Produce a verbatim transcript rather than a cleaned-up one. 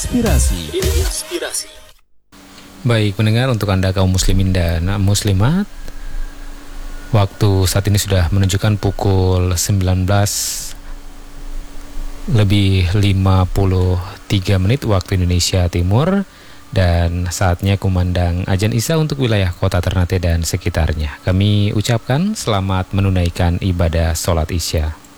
Inspirasi. Inspirasi. Baik pendengar, untuk Anda kaum muslimin dan muslimat, waktu saat ini sudah menunjukkan pukul sembilan belas lebih lima puluh tiga menit waktu Indonesia Timur, dan saatnya kumandang azan Isya untuk wilayah kota Ternate dan sekitarnya. Kami ucapkan selamat menunaikan ibadah sholat Isya.